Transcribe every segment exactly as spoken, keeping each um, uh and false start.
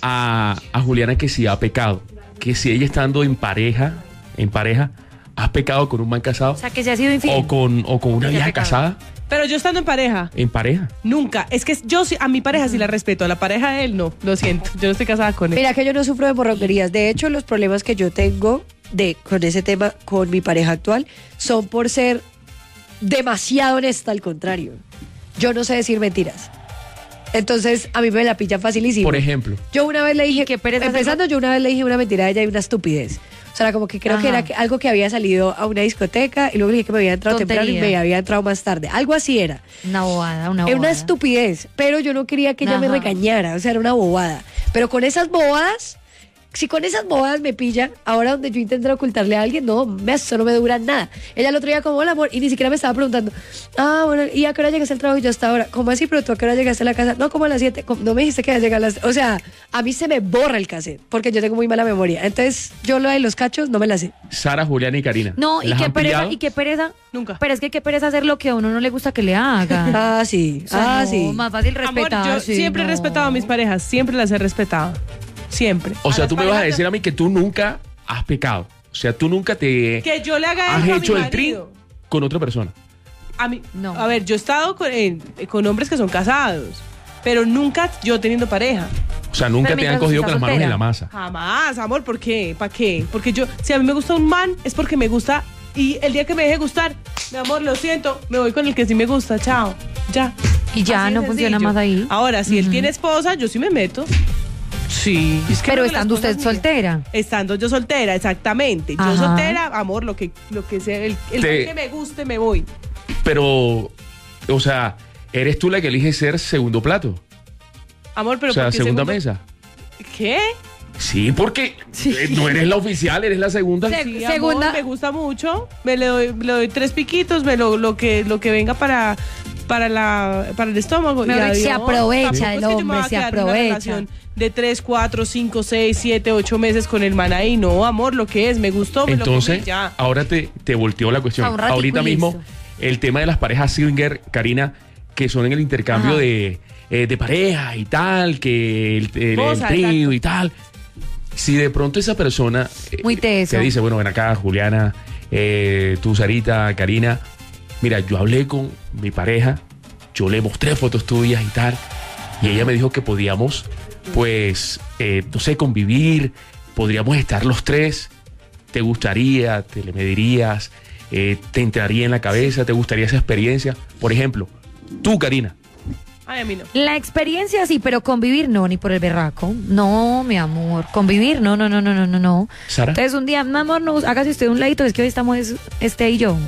a, a Juliana que si ha pecado, que si ella estando en pareja, en pareja, has pecado con un man casado. O sea, que se ha sido infiel. O con, o con una vieja casada. Pero yo estando en pareja. ¿En pareja? Nunca. Es que yo sí- a mi pareja sí la respeto, a la pareja de él no. Lo siento, yo no estoy casada con él. Mira que yo no sufro de morroquerías. De hecho, los problemas que yo tengo de con ese tema con mi pareja actual son por ser demasiado honesta, al contrario. Yo no sé decir mentiras. Entonces, a mí me la pillan facilísimo. Por ejemplo. Yo una vez le dije, qué pereza empezando, yo una vez le dije una mentira a ella y una estupidez. O sea, como que creo Ajá. que era que- algo que había salido a una discoteca y luego le dije que me había entrado Tontería. temprano y me había entrado más tarde. Algo así era. Una bobada, una Era bobada. una estupidez, pero yo no quería que ella me Ajá. regañara, o sea, era una bobada. Pero con esas bobadas, si con esas bobadas me pillan, ahora donde yo intenté ocultarle a alguien, no, me, eso no me dura nada. Ella el otro día como, hola amor, y ni siquiera me estaba preguntando, ah, bueno, ¿y a qué hora llegaste al trabajo? Y yo hasta ahora, ¿cómo así? ¿Pero tú a qué hora llegaste a la casa? No, como a las siete, ¿Cómo? No me dijiste que iba a llegar a las... O sea, a mí se me borra el cassette, porque yo tengo muy mala memoria. Entonces, yo lo de los cachos no me la sé. Sara, Juliana y Karina. No, y ¿Las qué han pereza, pillado? y qué pereza. Nunca. Pero es que qué pereza hacer lo que a uno no le gusta que le hagan. Ah, sí, O sea, ah, no, sí. más fácil Amor, respetar. yo sí, siempre he no. respetado a mis parejas, siempre las he respetado. Siempre. O sea, las tú me vas a parejas decir a mí que tú nunca has pecado. O sea, tú nunca te que yo le haga has eso a hecho mi el tri marido. con otra persona. A mí, No. a ver, yo he estado con, eh, con hombres que son casados, pero nunca yo teniendo pareja. O sea, nunca Pero te han mientras cogido estás con las manos soltera. en la masa. Jamás, amor, ¿por qué? ¿Para qué? Porque yo, si a mí me gusta un man, es porque me gusta. Y el día que me deje gustar, mi amor, lo siento, me voy con el que sí me gusta, chao. Ya. Y ya Así de no funciona sencillo. más ahí. Ahora, si él Ujú. tiene esposa, yo sí me meto. Sí. Es que Pero no, las estando cosas usted mías. soltera. Estando yo soltera, exactamente. Yo Ajá. soltera, amor, lo que, lo que sea, el, el Te- que me guste, me voy. Pero, o sea, eres tú la que elige ser segundo plato. Amor, pero O sea, ¿por qué segunda segundo- mesa. ¿Qué? Sí, porque eh, no eres la oficial, eres la segunda. Se- Sí, Segunda- amor, me gusta mucho. Me le doy, le doy tres piquitos, me lo, lo que lo que venga para para la para el estómago. Mejor y dicho, se adiós. aprovecha Tampoco el es que yo me hombre, voy a se quedar en una aprovecha. relación de tres, cuatro, cinco, seis, siete, ocho meses con el man ahí. No, amor, lo que es, me gustó, me lo Entonces, comí, ya. ahora te, te volteó la cuestión. A un ratico Ahorita y mismo, listo. el tema de las parejas swinger, Karina, que son en el intercambio Ajá. de, eh, de parejas y tal, que el, el, el Cosa, trío exacto. y tal. Si de pronto esa persona eh, Muy teso. te dice, bueno, ven acá, Juliana, eh, tú, Sarita, Karina, mira, yo hablé con mi pareja, yo le mostré fotos tuyas y tal, y ella me dijo que podíamos, pues, eh, no sé, convivir, podríamos estar los tres. ¿Te gustaría? ¿Te le medirías? Eh, ¿Te entraría en la cabeza? ¿Te gustaría esa experiencia? Por ejemplo, tú, Karina. Ay, a mí no. La experiencia sí, pero convivir no, ni por el berraco. No, mi amor. Convivir, no, no, no, no, no, no, no. Sara. Entonces un día, mi amor, no, hágase usted un ladito, es que hoy estamos este y yo.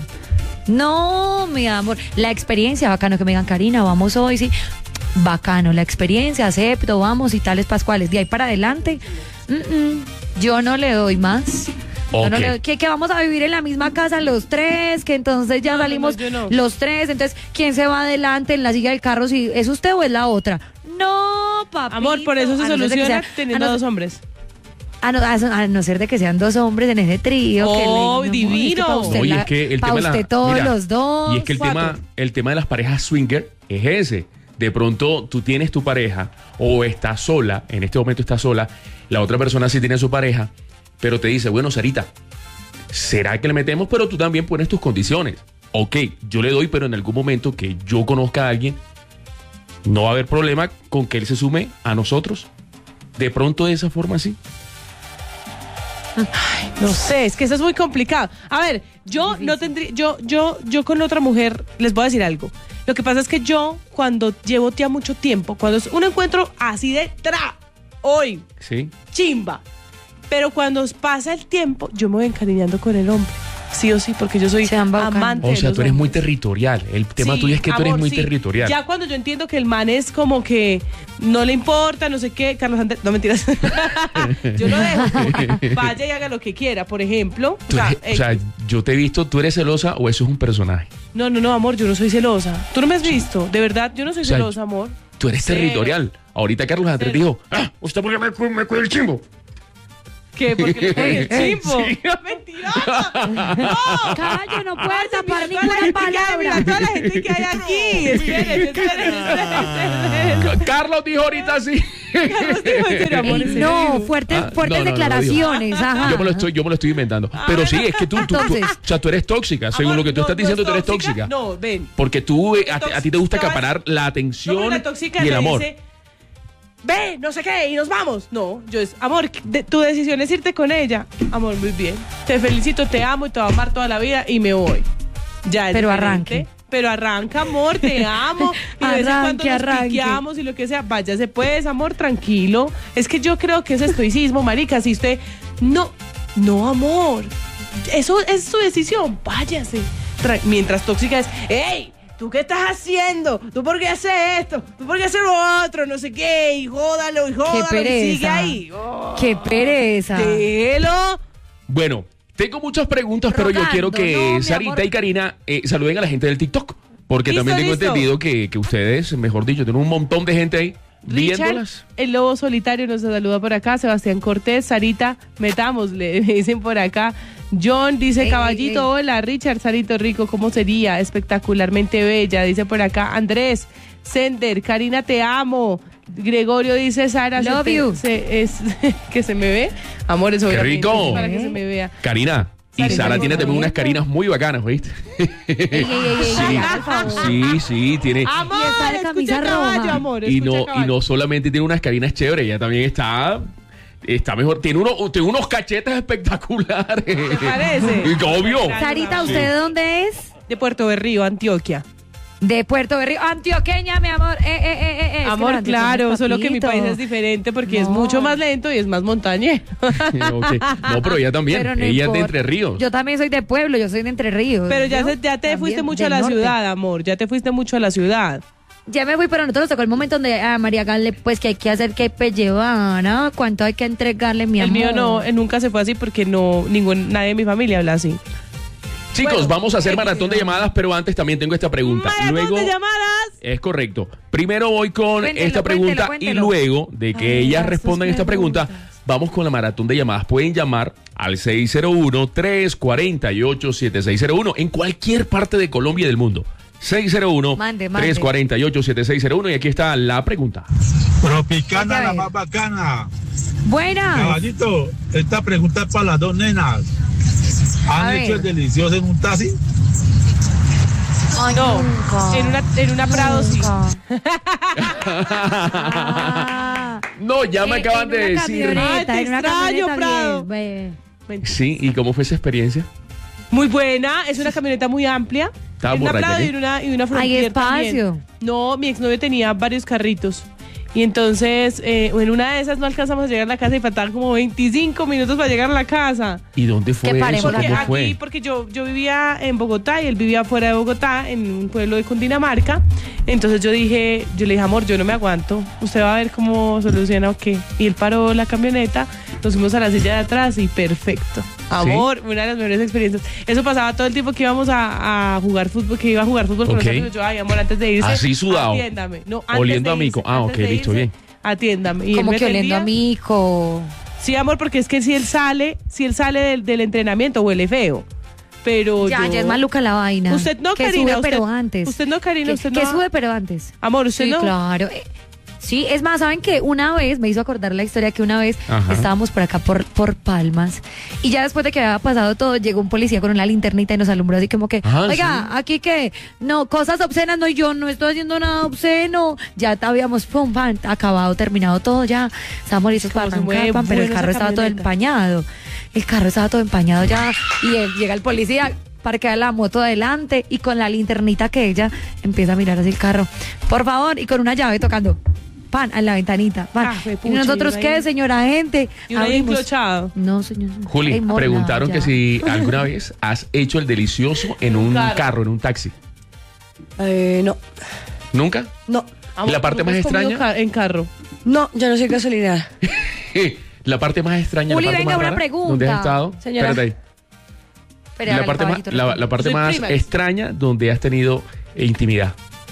No, mi amor. La experiencia, bacano que me digan, Karina, vamos hoy, sí. Bacano, la experiencia, acepto, vamos y tales pascuales. De ahí para adelante, mm, mm, yo no le doy más. Yo no Ok. le doy- que, que vamos a vivir en la misma casa los tres, que entonces ya No, no, salimos no, yo no. los tres, entonces ¿quién se va adelante en la silla del carro? Si es usted o es la otra. No, papito. Amor, por eso se A no ser de que soluciona sea- teniendo a no- dos hombres. A no, a so- a no ser de que sean dos hombres en ese trío. que Oh, le- divino. pa' usted Oye, la- es que el pa' tema de la- usted todos mira, los dos. Y es que el cuatro. tema, el tema de las parejas swinger es ese. De pronto tú tienes tu pareja o estás sola, en este momento estás sola, la otra persona sí tiene su pareja, pero te dice, bueno, Sarita, ¿será que le metemos? Pero tú también pones tus condiciones. Ok, yo le doy, pero en algún momento que yo conozca a alguien, no va a haber problema con que él se sume a nosotros. De pronto de esa forma sí. No sé, es que eso es muy complicado. A ver, yo no tendría, yo, yo, yo con otra mujer, les voy a decir algo. Lo que pasa es que yo, cuando llevo ya mucho tiempo, cuando es un encuentro así de tra, hoy, Sí. chimba. Pero cuando pasa el tiempo, yo me voy encariñando con el hombre. Sí o sí, porque yo soy Sean bacanos. amante O de sea, los tú eres muy hombres. territorial. El tema Sí, tuyo es que tú eres amor, muy sí. territorial. Ya cuando yo entiendo que el man es como que no le importa, no sé qué, Carlos Andrés, no mentiras. Yo lo dejo, que vaya y haga lo que quiera, por ejemplo. O Tú sea, eres- o sea, eh, yo te he visto, ¿tú eres celosa o eso es un personaje? no, no, no, amor, yo no soy celosa. Tú no me has visto, de verdad, yo no soy O sea, celosa, amor. Tú eres Cero. territorial. Ahorita Carlos Andrés Cero. dijo, ah, ¿usted por qué me, cu- me cuida el chimbo? ¿Qué? Porque le coge el chimbo. Sí. ¡Mentiroso! Callo, no puedo Parce, tapar mira toda la ninguna gente que hay, mira palabra. toda la gente que hay aquí. Espérense, espérense, espérense. Carlos dijo ahorita sí. Carlos dijo, en serio, amor, Ey, en serio no, dijo. fuertes, Ah, fuertes no, no, no, declaraciones. Ajá. Yo me lo estoy, yo me lo estoy inventando. Pero sí, es que tú, tú, tú- Entonces- o sea, tú eres tóxica. Según Amor, lo que tú no, estás no diciendo, es tú eres tóxica. No, ven. Porque tú, eh, a, Tóxica. a ti te gusta Te vas- acaparar la No, atención pero la tóxica y el te amor. dice, ve, no sé qué, y nos vamos. No, yo es, amor, de- tu decisión es irte con ella. Amor, muy bien. Te felicito, te amo y te voy a amar toda la vida y me voy. Ya es Pero diferente. arranque. Pero arranca, amor, te amo. Y de vez en cuando Arranque, nos arranque. piqueamos y lo que sea. Váyase pues, amor, tranquilo. Es que yo creo que es estoicismo, marica. Si usted... No, no, amor. Eso es su decisión. Váyase. Tra- Mientras tóxica es, ¡ey! ¿Tú qué estás haciendo? ¿Tú por qué haces esto? ¿Tú por qué haces lo otro? No sé qué. Y jódalo, y Qué jódalo. Y pereza. sigue ahí. Oh, Qué pereza. déjelo. Bueno, tengo muchas preguntas, pero yo Rogando, quiero que no, mi Sarita amor. y Karina eh, saluden a la gente del TikTok. Porque Listo, también tengo listo. entendido que, que ustedes, mejor dicho, tienen un montón de gente ahí Richard, viéndolas. el lobo solitario nos saluda por acá. Sebastián Cortés, Sarita, metámosle, me dicen por acá. John dice, Ey, caballito, ey, ey. hola, Richard, Sarito Rico, ¿cómo sería? Espectacularmente bella, dice por acá. Andrés, Sender, Karina, te amo. Gregorio dice, Sara, se Love te- you. se- es, que se me ve. Amores, ¡Qué obviamente, rico! es para que se me vea. Karina. Y Sarita, Sara por tiene también favor. unas carinas muy bacanas, ¿oíste? Ey, ey, ey, ey, Sí, por favor. sí, sí, tiene. Amor, Y está de escucha camisa caballo, roja. amor, Y escucha no, y caballo. no solamente tiene unas carinas chéveres, ella también está. Está mejor, tiene, uno, tiene unos cachetes espectaculares. ¿Te parece? Obvio. Sarita, ¿usted de dónde es? De Puerto Berrío, Antioquia. De Puerto Berrío, antioqueña, mi amor. Eh, eh, eh, eh, eh. Es que Amor, los antioqueños, claro, solo que mi papito. país es diferente porque es No. mucho más lento y es más montañero. Ok. No, pero ella también. Pero no ella es de importa. Entre Ríos. Yo también soy de pueblo, yo soy de Entre Ríos. Pero ya, ¿yo? se- ya te También, fuiste mucho a del la norte. ciudad, amor. Ya te fuiste mucho a la ciudad. Ya me fui, pero a nosotros nos tocó el momento donde a María Gale, pues que hay que hacer, que hay que llevar, ¿no? ¿Cuánto hay que entregarle, mi El amor? mío no, él nunca se fue así porque no, ningún, nadie de mi familia habla así. Chicos, Bueno, vamos a hacer eh, maratón de llamadas, pero antes también tengo esta pregunta. ¡Maratón Luego, de llamadas! es correcto. Primero voy con Cuéntelo, esta pregunta cuéntelo, y cuéntelo. luego de que Ay, ellas las respondan sus esta pregunta, preguntas. vamos con la maratón de llamadas. Pueden llamar al seis cero uno, tres cuatro ocho, siete seis cero uno en cualquier parte de Colombia y del mundo. seis cero uno, Mande, mande. tres cuatro ocho, siete seis cero uno y aquí está la pregunta. Tropicana, Oiga, la eh. más bacana. Buenas. Caballito, esta pregunta es para las dos nenas. A ¿Han ver. hecho el delicioso en un taxi? Ay, No, nunca. en una, en una Prado sí. Nunca. Ah. No, ya me En- acaban en de una decir. camioneta, Ay, te en una extraño, camioneta Prado. bien, ve. Sí, ¿y cómo fue esa experiencia? Muy buena, es una camioneta muy amplia. Estaba En una borracha, Prado ¿qué? y en una, y una Frontier espacio. también. No, mi exnovio tenía varios carritos. Y entonces, eh, en una de esas no alcanzamos a llegar a la casa y faltaban como veinticinco minutos para llegar a la casa. ¿Y dónde fue Que eso? paremos Porque ¿Cómo aquí, fue? porque yo, yo vivía en Bogotá y él vivía fuera de Bogotá, en un pueblo de Cundinamarca. Entonces yo dije, yo le dije, amor, yo no me aguanto. Usted va a ver cómo soluciona o qué. Y él paró la camioneta, nos fuimos a la silla de atrás y perfecto. Amor, una de las mejores experiencias. Eso pasaba todo el tiempo que íbamos a, a jugar fútbol, que iba a jugar fútbol con Ok. los amigos. Yo, ay, amor, antes de irse. Así sudado. Atiéndame. No, antes Oliendo de a mico. irse, Ah, antes ok, de listo, irse, bien. Atiéndame. Y él Como me que oliendo atendía. a mico. Sí, amor, porque es que si él sale, si él sale del, del entrenamiento huele feo. Pero Ya, yo- ya es maluca la vaina. Usted no, que Karina, sube, usted- pero antes. usted no, Karina, Que, usted que no- sube, pero antes. Amor, usted Sí, no. claro. Eh, Sí, es más, ¿saben que una vez, me hizo acordar la historia que una vez Ajá. estábamos por acá por, por Palmas y ya después de que había pasado todo, llegó un policía con una linternita y nos alumbró así como que, Ah, oiga, aquí que, no, cosas obscenas, no, yo no estoy haciendo nada obsceno. Ya habíamos, pum, pam, acabado, terminado todo ya. Estábamos listos para Cómo se mueve arrancar, pam, pero el bueno carro esa estaba todo camioneta. empañado. El carro estaba todo empañado ya y él- llega el policía, parquea la moto adelante y con la linternita que ella empieza a mirar así el carro. Por favor, y con una llave tocando. Pan, a la ventanita. Pan. Ah, y juepucha, nosotros, y uno ¿qué, ahí- señora gente? Y uno ahí Abrimos. enclochado. No, señor. Juli, Ay, morna, preguntaron ya. que si alguna vez has hecho el delicioso en un Carro. carro, en un taxi. Eh, no, ¿Nunca? no, ¿Y la parte ¿Nunca más has comido extraña? ca- en carro. no, yo no soy gasolinera. La parte más extraña, Juli, la parte venga, más una rara, pregunta. ¿dónde has estado? Señora. Espérate ahí. Espere, La hágale, parte, más, caballito, la, responda. la parte Soy más prima. extraña donde has tenido intimidad.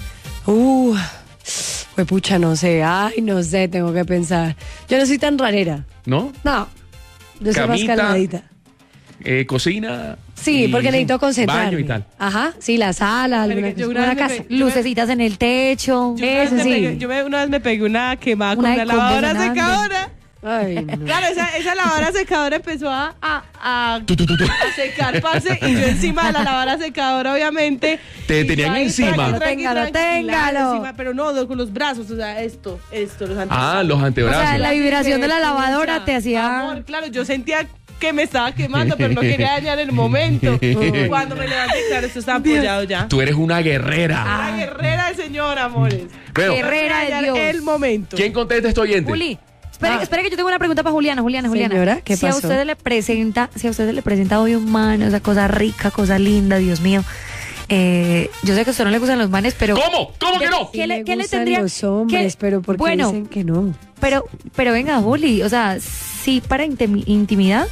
Uh, pues pucha, no sé, ay, no sé, tengo que pensar. Yo no soy tan rarera. ¿No? No, yo soy más Camita. calmadita. eh, cocina. Sí, y- porque necesito concentrarme. Baño y tal. Ajá, sí, la sala, alguna, Marica, yo cosa, una una vez me casa. pe- Lucecitas en el techo. Yo, una vez Eso me sí. pegué- yo me- una vez me pegué una quemada Una con de una lavadora combos sonando. secadora. Ay, no. Claro, esa, esa lavadora secadora empezó a, a, a, Tu, tu, tu, tu. a secar, parce, y yo encima de la lavadora secadora, obviamente. Te y tenían yo ahí, encima. tranqui, Téngalo, tranqui, tranqui, téngalo. claro, encima, pero no, no, con los brazos, o sea, esto, esto, los antebrazos. Ah, los O antebrazos. sea, la vibración de la Qué lavadora pucha. te hacía... Amor, claro, yo sentía que me estaba quemando, pero no quería dañar el momento. Cuando me levanté, claro, esto estaba apoyado ya. Tú eres una guerrera. La guerrera del señor, amores. Bueno, Guerrera de Dañar Dios. El momento. ¿quién contesta este oyente? Juli, espera, Ah. espera que yo tengo una pregunta para Juliana, Juliana, Juliana. Señora, ¿qué si a pasó? usted le presenta, si a usted le presenta hoy un man, o sea, cosa rica, cosa linda, Dios mío. Eh, yo sé que a usted no le gustan los manes, pero ¿Cómo? ¿Cómo que no? ¿Qué Sí le- me qué le gustan tendría- los hombres, qué- pero ¿por qué bueno, dicen que no? pero pero venga, Juli, o sea, sí para intimi- intimidad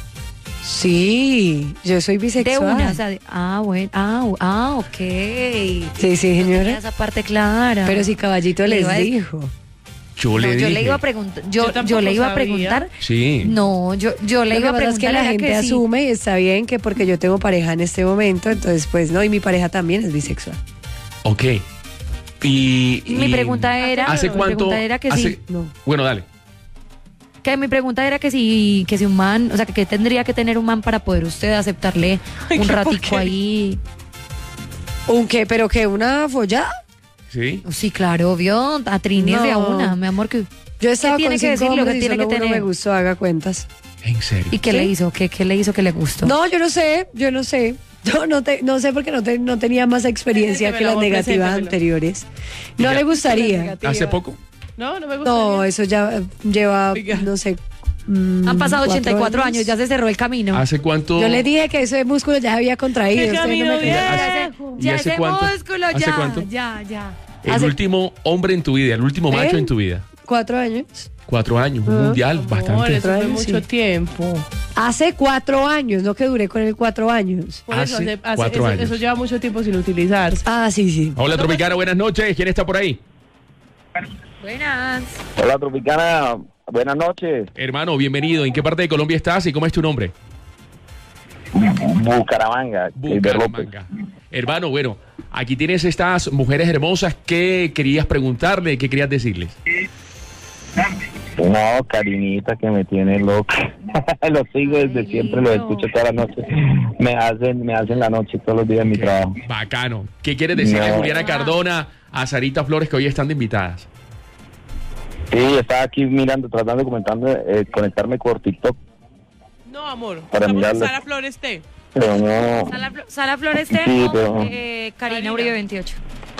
Sí, yo soy de bisexual. una, o sea, de- ah, bueno, ah, ah, ok. Sí, sí, Tenía señora. esa parte clara. Pero si Caballito Le les iba a decir- dijo. Yo No, le yo dije. le iba a preguntar, Yo yo, yo, tampoco le iba a sabía. preguntar. Sí. No, yo, yo le Lo iba que a pasa es que preguntar la era gente que sí. asume y está bien que porque yo tengo pareja en este momento, entonces pues no, y mi pareja también es bisexual. Ok. Y, Mi y- pregunta era, ¿Hace mi cuánto? pregunta era que hace- sí. No. Bueno, dale. Que mi pregunta era que si, que si un man, o sea, que, que tendría que tener un man para poder usted aceptarle Ay, un qué ratico porquería. ahí. ¿Un qué? ¿Pero qué? ¿Una follada? Sí. Sí, claro, obvio, a Trini es de a No. una, mi amor. Que, Yo estaba tiene con que cinco decirlo? ¿Qué hombres y tiene solo que uno tener? me gustó, haga cuentas. En serio. ¿Y qué ¿Sí? le hizo? ¿Qué, ¿Qué le hizo que le gustó? No, yo no sé, yo no sé. Yo no, te, no sé porque no, te- no tenía más experiencia que las Preséntemelo, negativas preséntemelo. anteriores. No Ya. le gustaría. ¿Hace poco? No, no me gusta. No, eso ya eh, lleva, Oiga. no sé. mm, Han pasado cuatro ochenta y cuatro años, ya se cerró el camino. ¿Hace cuánto? Yo le dije que ese músculo ya se había contraído. ¡Qué ustedes no camino me creen. bien! Ya, ¿Y ya hace ese cuánto? músculo, ¿Hace ya, cuánto? ya, ya. El Hace- último hombre en tu vida, el último ¿Eh? macho en tu vida. Cuatro años. Cuatro años, un Ah. mundial, Amor, bastante. eso fue años, mucho sí. tiempo. Hace cuatro años, no que duré con él cuatro años. Por eso, Hace hace- hace- cuatro eso, años. eso lleva mucho tiempo sin utilizarse. Ah, sí, sí. Hola, Tropicana, buenas noches. ¿Quién está por ahí? Buenas. Hola Tropicana, buenas noches. Hermano, bienvenido. ¿En qué parte de Colombia estás y cómo es tu nombre? Bucaramanga, Eider López. Bucaramanga. Hermano, bueno, aquí tienes estas mujeres hermosas. ¿Qué querías preguntarle? ¿Qué querías decirles? No, Karinita que me tiene loco. Los sigo desde Ay, siempre, los lindo. escucho toda la noche. Me hacen, me hacen la noche todos los días en mi trabajo. Bacano. ¿Qué quieres decirle a No. Juliana Cardona, a Sarita Flores, que hoy están de invitadas? Sí, estaba aquí mirando, tratando de comentando, eh, conectarme por TikTok, No, amor. Para Estamos en mirarlo. Sara Flores T. pero no. Sala, Flo- Sala Flores T Sí, o, pero- eh, Karina Karina. Uribe veintiocho.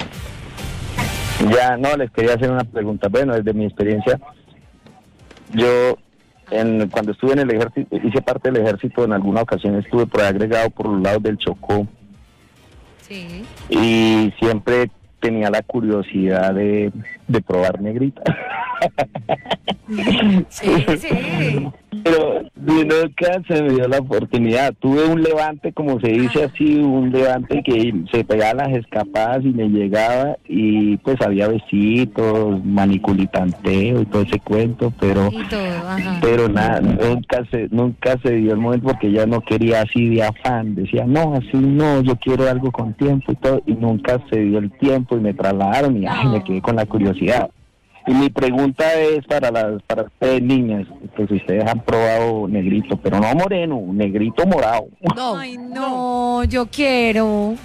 Ya, no, les quería hacer una pregunta. Bueno, desde mi experiencia, yo en, cuando estuve en el ejército, hice parte del ejército, en alguna ocasión estuve por ahí agregado por los lados del Chocó Sí. y siempre tenía la curiosidad de, de probar negrita. Sí, sí. Pero nunca se me dio la oportunidad. Tuve un levante, como se dice así, un levante que se pegaba las escapadas y me llegaba y pues había besitos, maniculitanteo y todo ese cuento, pero Y todo, ajá. pero nada, nunca se nunca se dio el momento porque ella no quería así de afán, decía no, así no, yo quiero algo con tiempo y todo, y nunca se dio el tiempo y me trasladaron y ay, me quedé con la curiosidad. Y mi pregunta es para las para ustedes niñas, pues ustedes han probado negrito, pero no moreno, negrito morado. No. Ay, no, yo quiero.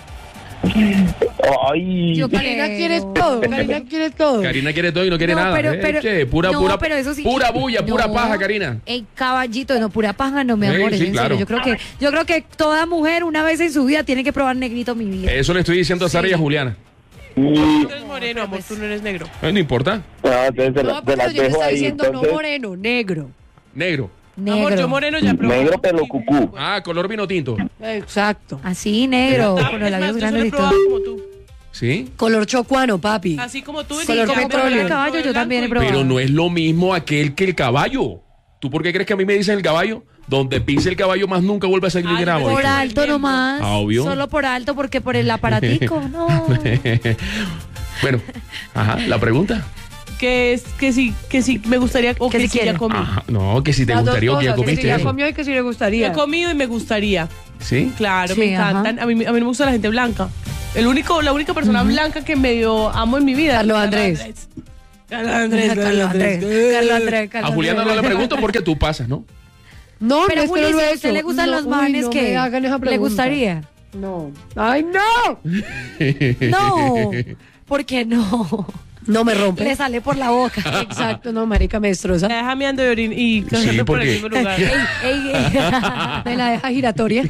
Ay, Yo Karina quiero. quiere todo. Karina quiere todo. Karina quiere todo y no quiere No, nada. pero- Eh, pero- che, pura, no, pura, pero eso sí. pura bulla, pura No. paja, Karina. Ey, caballito, no, pura paja, no, mi Sí, amor, es sí, en claro. serio. Yo creo que, yo creo que toda mujer una vez en su vida tiene que probar negrito mi vida. Eso le estoy diciendo a Sara y a Juliana. Tú eres moreno, amor, tú no eres negro. Eh, no importa. no, entonces se, la- No, se pero las yo te dejo estoy ahí. diciendo Entonces, no moreno, negro. Negro. Negro. Amor, yo moreno ya probé. negro pelo cucú. Ah, color vino tinto. Exacto. Así, negro, Ah, con los es labios más, yo grandes solo he y todo. probado como tú. ¿Sí? Color chocuano, papi. Así como tú. y Color ya, petróleo. pero el Caballo, yo blanco también he y- probado. Pero no es lo mismo aquel que el caballo. ¿Tú por qué crees que a mí me dicen el caballo? Donde pise el caballo más nunca vuelve a salir Ay, grabo. por Por Eso. alto nomás. Ah, obvio. Solo por alto, porque por el aparatico, no. Bueno, ajá, la pregunta. que es que sí, que sí me gustaría o Que que, si sí ya quiere. comí. Ajá, no, que si te Las dos gustaría o que ya cosas, que comiste. si ya eso. comió y que si le gustaría. He comido y me gustaría. ¿Sí? Claro, Sí, me encantan. A mí, a mí no me gusta la gente blanca. El único, la única persona blanca que medio amo en mi vida. Carlos es Andrés. Carlos Andrés. Carlos Andrés. Carlos Andrés. A Carlos Juliana no Andrés. le pregunto porque tú pasas, ¿no? No, Pero no es que Juli, no si lo he a usted hecho. le gustan No, los uy, manes no que me hagan esa le pregunta. gustaría. No. ¡Ay, no! No, ¿por qué no? No me rompe. Le sale por la boca. Exacto, no, marica, me destroza. Me deja meando de orín y cogiendo por porque- el mismo lugar. Ey, ey, ey. Me la deja giratoria.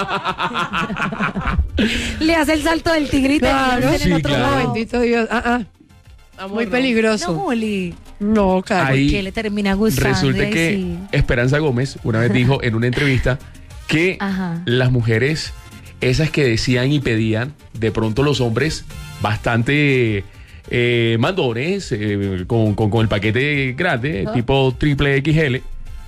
Le hace el salto del tigre y te Claro. en el Sí, otro claro. No, lado. bendito Dios. Ah, ah. Amor, Muy no. peligroso. No, Juli. No, claro. Ahí Que le termina gustando. Resulta y que sí. Esperanza Gómez una vez dijo en una entrevista que Ajá. las mujeres, esas que decían y pedían, de pronto los hombres bastante eh, mandones, eh, con, con- con el paquete grande, tipo triple X L,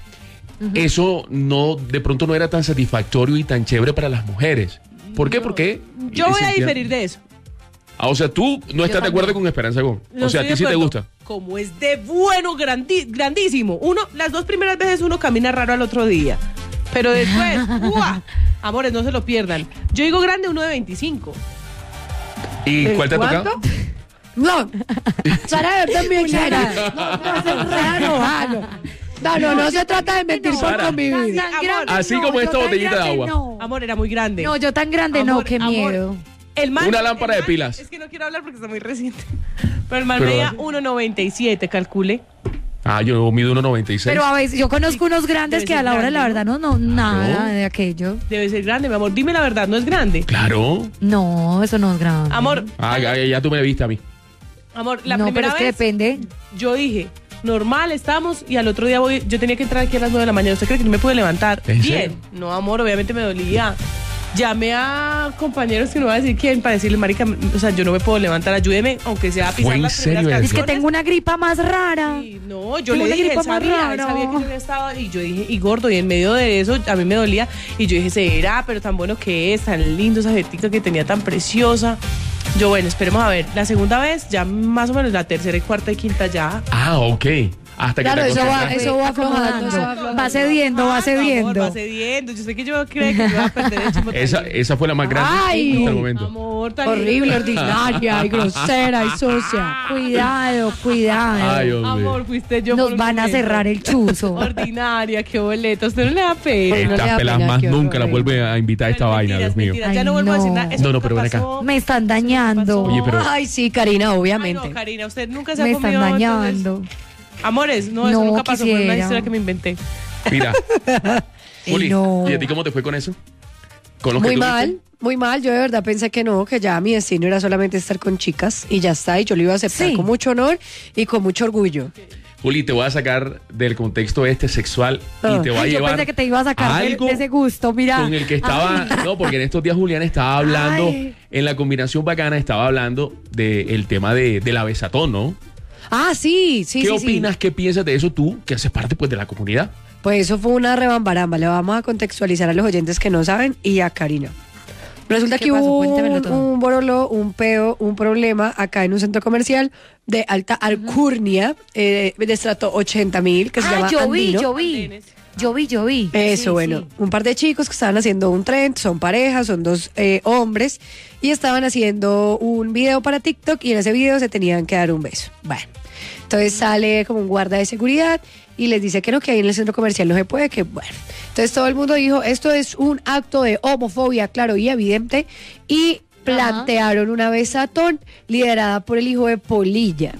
eso no, de pronto no era tan satisfactorio y tan chévere para las mujeres. ¿Por qué? Porque Yo voy a sentían- diferir de eso. Ah, o sea, tú no estás de acuerdo con Esperanza Gómez. No O sea, a ti estoy sí de te acuerdo. gusta. Como es de bueno, grandi- grandísimo. Uno, las dos primeras veces uno camina raro al otro día. Pero después, ¡guau! Amores, no se lo pierdan. Yo digo grande, uno de veinticinco. ¿Y cuál te ha tocado? ¿Cuánto? No. Sara, yo también quiera. No, no, se enreda, no, ah, no. No, no, no se trata de mentir por Sara. convivir. Tan Amor, grande así no, como yo esta tan botellita de grande agua. No. Amor, era muy grande. No, yo tan grande no, Amor, qué amor. miedo. El man- Una lámpara el de man- pilas. Es que no quiero hablar porque está muy reciente. Pero el man Pero- medía uno noventa y siete, calcule. Ah, yo mido uno noventa y seis. Pero a veces yo conozco unos grandes Debe que a ser la hora de la grande, verdad no, no, nada Claro. de aquello. Debe ser grande, mi amor. Dime la verdad, no es grande. Claro. No, eso no es grande. Amor, Ah, ya, ya tú me viste a mí. amor, la no, pero primera es que vez depende. yo dije, normal, estamos, y al otro día voy, yo tenía que entrar aquí a las nueve de la mañana. ¿Usted cree que no me pude levantar? ¿En Bien. serio? No, amor, obviamente me dolía. Llamé a compañeros que no voy a decir quién para decirle, marica, o sea, yo no me puedo levantar, ayúdeme, aunque sea a pisar ¿Fue en las serio primeras eso? Es que canciones. tengo una gripa más rara. Sí, no, yo Tengo le una dije, él gripa más sabía, él rara. sabía que yo había estado, y yo dije, y gordo, y en medio de eso a mí me dolía, y yo dije, será, pero tan bueno que es, tan lindo esa jetica que tenía, tan preciosa. Yo, bueno, esperemos a ver, la segunda vez, ya más o menos la tercera y cuarta y quinta ya. Ah, ok. Hasta Claro, que te eso va, acostumbras. eso va aflojando, eso va Va aflojando. cediendo, va Ah, cediendo. amor, va cediendo. Yo sé que yo creo que me va a perder el chimo. Esa, esa fue la más grande Ay. hasta el momento. Amor, tan Horrible, lindo. ordinaria y grosera y sucia. Cuidado, cuidado. Ay, hombre. Amor, fuiste yo. Nos por un van a momento. cerrar el chuzo. Ordinaria, qué boleto. Usted no le da pena. no le Estas da pelas pena, más qué nunca las horror. vuelve a invitar a esta Ay, vaina, mentiras, Dios mío. mentiras, ya no Ay, vuelvo a decir no. nada. Eso No, no, nunca pero ven acá. pasó. Me están dañando. Oye, pero- Ay, sí, Karina, Ay, obviamente. no, Karina, usted nunca se ha Me están comido. dañando. entonces- Amores, no, eso No nunca pasó. Fue una quisiera. historia que me inventé. Mira, Juli, no. ¿y a ti cómo te fue con eso? ¿Con los Muy que tuviste? mal, muy mal. Yo de verdad pensé que no, que ya mi destino era solamente estar con chicas y ya está. Y yo lo iba a aceptar Sí. con mucho honor y con mucho orgullo. Juli, te voy a sacar del contexto este sexual Ah. y te voy a Ay, yo llevar pensé que te iba a sacar de, algo de ese gusto, mira. con el que estaba, no, porque en estos días Julián estaba hablando, Ay. en la combinación bacana estaba hablando del tema de, de la besatón, ¿no? Ah, sí, sí, ¿Qué sí. opinas, sí. qué piensas de eso tú, que haces parte pues de la comunidad? Pues eso fue una rebambaramba. Le vamos a contextualizar a los oyentes que no saben y a Karina. Resulta ¿Qué que pasó? hubo Cuéntemelo un, todo. un borolo, un peo, un problema acá en un centro comercial de alta alcurnia, eh, de estrato ochenta mil, que se Ah, llama yo vi, Andino. yo vi. Yo vi, yo vi. Eso, Sí, bueno, sí. un par de chicos que estaban haciendo un trend, son parejas, son dos eh, hombres, y estaban haciendo un video para TikTok y en ese video se tenían que dar un beso. Bueno, entonces sale como un guarda de seguridad y les dice que no, que ahí en el centro comercial no se puede, que bueno. Entonces todo el mundo dijo, esto es un acto de homofobia, claro y evidente, y plantearon una besatón liderada por el hijo de Polilla,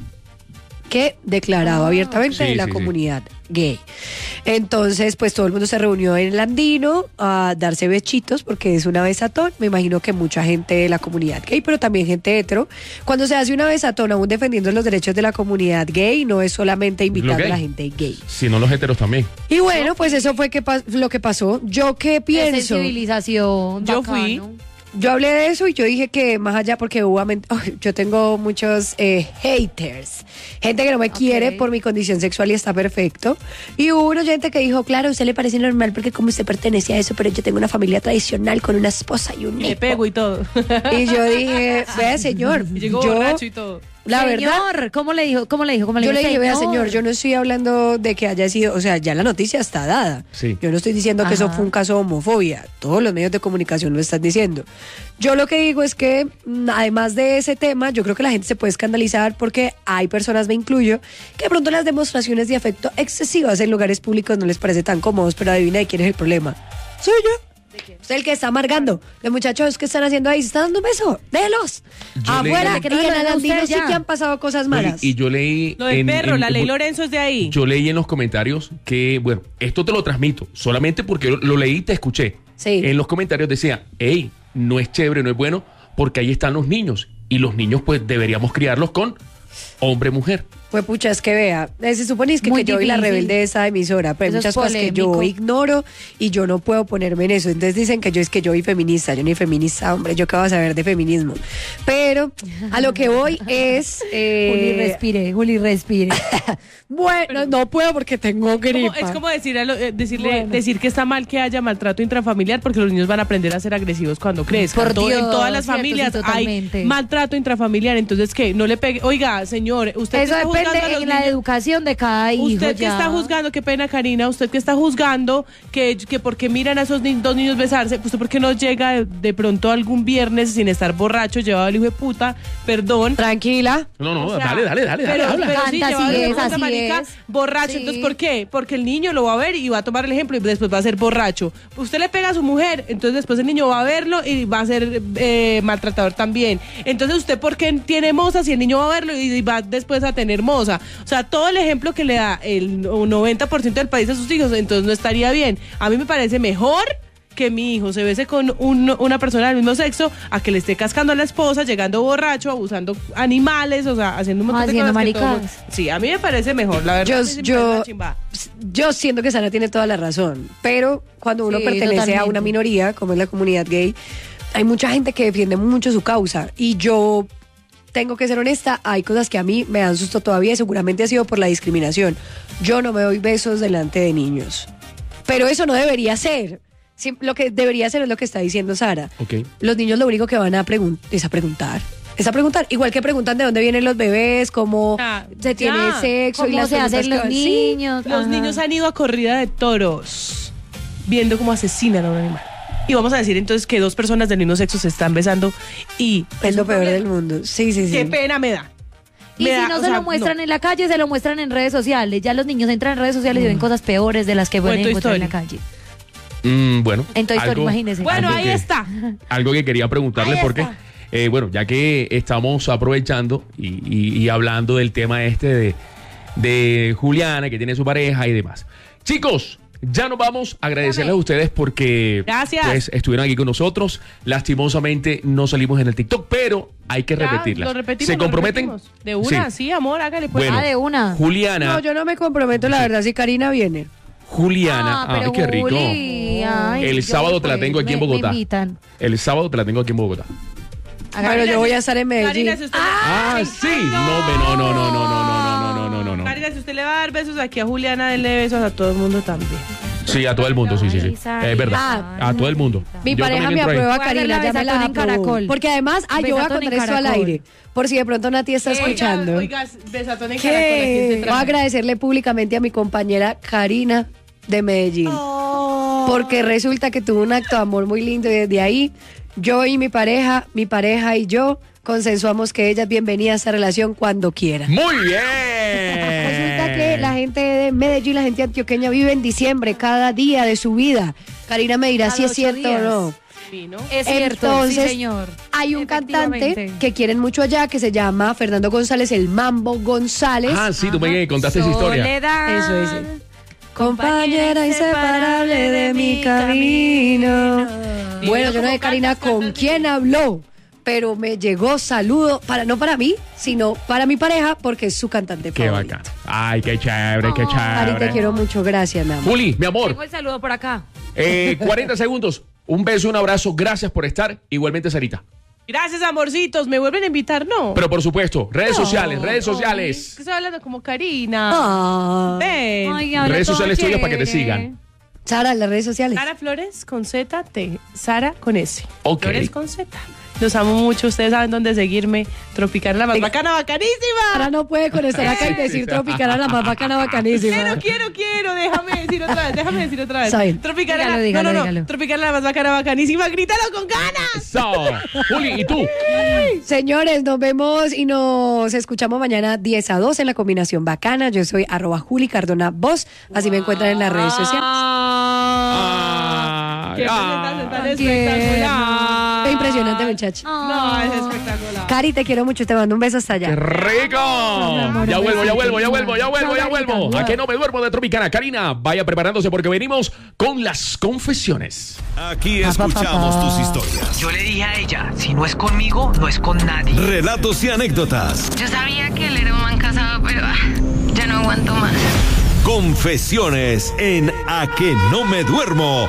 que declarado Ah, abiertamente sí, de la sí, sí. comunidad gay. Entonces, pues todo el mundo se reunió en el Andino a darse bechitos porque es una besatón. Me imagino que mucha gente de la comunidad gay, pero también gente hetero. Cuando se hace una besatón, aún defendiendo los derechos de la comunidad gay, no es solamente invitando gay. a la gente gay. Si no, los heteros también. Y bueno, pues eso fue que pas- lo que pasó. ¿Yo qué De pienso? sensibilización. Yo bacano. fui. Yo hablé de eso y yo dije que más allá, porque hubo, amen- ay, yo tengo muchos eh, haters, gente que no me quiere por mi condición sexual y está perfecto. Y hubo una gente que dijo, claro, a usted le parece normal porque como usted pertenece a eso, pero yo tengo una familia tradicional con una esposa y un Y le hijo. pego y todo. Y yo dije, vea señor, Y llegó yo, borracho y todo. La señor, verdad, ¿cómo le dijo? ¿Cómo le dijo? ¿Cómo le yo dijo? le dije, vea, señor, yo no estoy hablando de que haya sido, o sea, ya la noticia está dada. Sí. Yo no estoy diciendo que eso Ajá. fue un caso de homofobia. Todos los medios de comunicación lo están diciendo. Yo lo que digo es que, mm, además de ese tema, yo creo que la gente se puede escandalizar porque hay personas, me incluyo, que de pronto las demostraciones de afecto excesivas en lugares públicos no les parece tan cómodos, pero adivina de quién es el problema. Soy yo. Usted el que está amargando. Los muchachos que están haciendo ahí, se están dando un beso. Déjelos. Yo Afuera, leí- que en el andino sí ya. que han pasado cosas malas. Y yo leí. Lo del en- perro, en- la ley en- Lorenzo es de ahí. Yo leí en los comentarios que, bueno, esto te lo transmito solamente porque lo, lo leí y te escuché. Sí. En los comentarios decía, hey, no es chévere, no es bueno, porque ahí están los niños. Y los niños, pues, deberíamos criarlos con hombre-mujer. Pues pucha, es que vea, eh, se supone es que, Muy que yo y la difícil. rebelde de esa emisora, pero hay Eso es muchas cosas que yo polémico. ignoro y yo no puedo ponerme en eso. Entonces dicen que yo es que yo soy feminista, yo ni feminista, hombre, yo qué voy a saber de feminismo. Pero a lo que voy es... eh, Juli, respire, Juli, respire. bueno, no puedo porque tengo Como- gripa. es como decir a lo- eh, decirle, Bueno. decir que está mal que haya maltrato intrafamiliar porque los niños van a aprender a ser agresivos cuando crezcan. Por To- en Dios, todas las cierto, familias sí, hay totalmente. maltrato intrafamiliar, entonces que no le pegue. Oiga, señor, usted que Eso está juzgando a depende los en la niños- educación de cada hijo. Usted que ya. está juzgando, qué pena Karina, usted que está juzgando que, que porque miran a esos ni- dos niños besarse, usted porque no llega de, de pronto algún viernes sin estar borracho, llevado al hijo de puta, perdón. Tranquila. No, no, O sea, dale, dale, dale, dale, pero, habla. pero sí, Canta, llevado así al hijo de es, puta, así marica, es. borracho. Sí. Entonces, ¿por qué? Porque el niño lo va a ver y va a tomar el ejemplo y después va a ser borracho. Usted le pega a su mujer, entonces después el niño va a verlo y va a ser eh, maltratador también. Entonces, ¿usted por qué tiene moza si el niño va a verlo y va después a tener moza? O sea, todo el ejemplo que le da el noventa por ciento del país a sus hijos, entonces no estaría bien. A mí me parece mejor que mi hijo se bese con un- una persona del mismo sexo a que le esté cascando a la esposa, llegando borracho, abusando animales, o sea, haciendo un montón de Haciendo cosas que todo maricadas. mundo- Sí, a mí me parece mejor, la verdad. Yo, a mí sí me parece yo, una chimba. yo siento que Sara tiene toda la razón, pero cuando uno Sí, pertenece a totalmente. una minoría, como es la comunidad gay, hay mucha gente que defiende mucho su causa y yo tengo que ser honesta, hay cosas que a mí me dan susto todavía y seguramente ha sido por la discriminación. Yo no me doy besos delante de niños, pero eso no debería ser. Sí, lo que debería ser es lo que está diciendo Sara. Ok. Los niños lo único que van a preguntar es a preguntar. Es a preguntar, igual que preguntan de dónde vienen los bebés, cómo Ya, se tiene ya. sexo y ¿Cómo las se hacen preguntas los que van- Sí, niños? Los Ajá. niños han ido a corrida de toros, viendo cómo asesinan a un animal. Y vamos a decir entonces que dos personas del mismo sexo se están besando y es lo un peor problema. del mundo. Sí, sí, sí. Qué pena me da. Y Me si da- no o se sea, lo muestran no. en la calle, se lo muestran en redes sociales. Ya los niños entran en redes sociales y ven cosas peores de las que pueden Toy encontrar en la Story. calle. Mm, bueno. En Toy Story, algo- imagínese. Bueno, algo ahí que- está. Algo que quería preguntarle Ahí porque, está. eh, bueno, ya que estamos aprovechando y, y- y hablando del tema este de, de Juliana, que tiene su pareja y demás. Chicos, ya nos vamos a agradecerles a ustedes porque Gracias. pues, estuvieron aquí con nosotros. Lastimosamente no salimos en el TikTok, pero hay que Ya, repetirlas. lo repetimos, ¿Se lo comprometen? repetimos. De una, sí, amor, hágale pues. Bueno, Ah, de una. Juliana, No, yo no me comprometo, la verdad, si Karina viene. Juliana, Ah, pero ay, qué rico. Juli, ay, El yo, sábado te la pues, tengo aquí en me- me Bogotá. invitan. El sábado te la tengo aquí en Bogotá. Pero yo voy a estar en Medellín. Karina, si usted, Ah, sí. No, me- no, no, no, no, no, no, no, no, no, no, no. Karina, si usted le va a dar besos aquí a Juliana, denle besos a todo el mundo también. Sí, a todo el mundo, sí, sí, sí. Ay, Sarita. Es verdad. Ah, a todo el mundo. Mi Yo pareja también me entro ahí. aprueba, Voy a hacer Karina, la ya me la besatón en aprobó. Caracol. Porque además, ay, yo voy a Besatón en contar esto al Caracol. aire. Por si de pronto Nati está escuchando. Oiga, besatón en Caracol, ¿a quién se ¿Qué? Voy a trajo? agradecerle públicamente a mi compañera Karina de Medellín. Oh. Porque resulta que tuvo un acto de amor muy lindo y desde ahí yo y mi pareja, mi pareja y yo consensuamos que ella es bienvenida a esta relación cuando quiera. Muy bien. Resulta que la gente de Medellín, la gente antioqueña vive en diciembre cada día de su vida. Karina me dirá Cada si es ocho cierto días. o no. Sí, ¿no? Es cierto, Entonces, sí, señor. Hay un cantante Efectivamente. que quieren mucho allá que se llama Fernando González, el Mambo González. Ah, sí, tú me contaste esa historia. Soledad. Eso es. Compañera inseparable de mi camino. Bueno, yo no sé, Karina, con quién habló, pero me llegó saludo, para no para mí, sino para mi pareja, porque es su cantante Qué favorito. bacán. Ay, qué chévere, qué Cari, te chévere. quiero mucho, gracias, mi amor. Juli, mi amor, Tengo el saludo por acá. eh, cuarenta segundos. Un beso, un abrazo. Gracias por estar. Igualmente, Sarita. Gracias, amorcitos. ¿Me vuelven a invitar? No. Pero por supuesto, redes sociales, redes Ay, sociales. que estoy hablando como Karina. Ah. Ven. Ay, habla Redes todo sociales tuyas para que te chévere. sigan. Sara, las redes sociales. Sara Flores con Z, T. Sara con S. Ok. Flores con Z. Los amo mucho. Ustedes saben dónde seguirme. Tropicana, la más Venga. bacana, bacanísima. Ahora no puede con estar acá y decir Tropicana, la más bacana, bacanísima. Quiero, quiero, quiero. Déjame decir otra vez. Déjame decir otra vez. Está bien. Tropicana, Dígalo, la- dígalo, no, no, no. dígalo. Tropicana, la más bacana, bacanísima. Grítalo con ganas. Eso. Juli, ¿y tú? Señores, nos vemos y nos escuchamos mañana diez a dos en la combinación bacana. Yo soy arroba Juli Cardona Voz. Así me encuentran en las redes sociales. Ah, Qué ah. presentación tan tierno. espectacular. Qué impresionante, muchacho. No, es espectacular. Cari, te quiero mucho. Te mando un beso hasta ¡Qué allá. rico! amor, Ya un vuelvo, ya besito, vuelvo, ya mamá. vuelvo, ya vuelvo, ya Chao, vuelvo. Carita. ¿A qué no me duermo de Tropicana? Karina, vaya preparándose porque venimos con las confesiones. Aquí escuchamos tus historias, Yo le dije a ella, si no es conmigo, no es con nadie. relatos y anécdotas. Yo sabía que él era un man casado, pero ah, ya no aguanto más. Confesiones en A que no me duermo